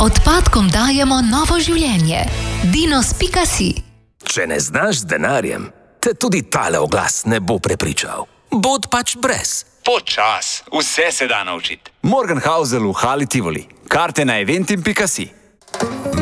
Odpadkom dajemo novo življenje. Dinos.si. Če ne znaš z denarjem, te tudi tale oglas ne bo prepričal. Bod pač brez. Počas, vse se da naučiti. Morgenhausel v Hali Tivoli. Karte na eventim.si.